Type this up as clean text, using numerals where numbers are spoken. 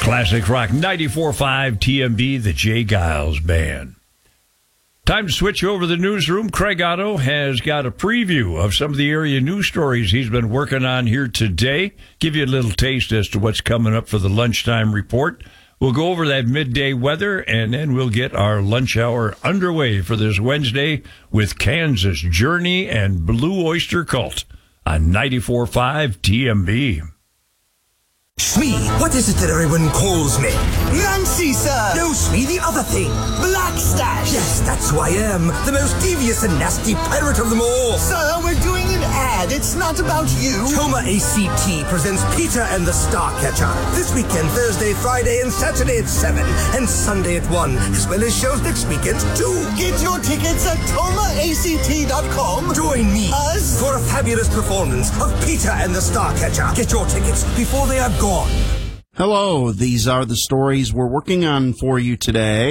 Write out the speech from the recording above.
Classic Rock 94.5 TMB, the Jay Giles Band. Time to switch over the newsroom. Craig Otto has got a preview of some of the area news stories he's been working on here today. Give you a little taste as to what's coming up for the lunchtime report. We'll go over that midday weather, and then we'll get our lunch hour underway for this Wednesday with Kansas Journey and Blue Oyster Cult on 94.5 TMB. Smee, what is it that everyone calls me? Nancy, sir! No, Smee, the other thing. Blackstash! Yes, that's who I am. The most devious and nasty pirate of them all. Sir, we're doing an ad. It's not about you. Toma ACT presents Peter and the Starcatcher. This weekend, Thursday, Friday, and Saturday at 7. And Sunday at 1. As well as shows next weekend, too. Get your tickets at tomaact.com. Join me Us? for a fabulous performance of Peter and the Starcatcher. Get your tickets before they are gone. Hello, these are the stories we're working on for you today.